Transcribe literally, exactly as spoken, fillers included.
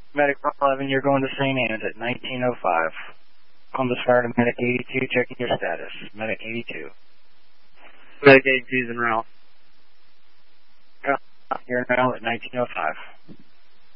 Medic eleven, you're going to Saint Anne's at nineteen oh five. Columbus Fire to Medic eighty-two, checking your status. Medic eighty-two. Medic eighty-two is en route. You're now at nineteen oh five.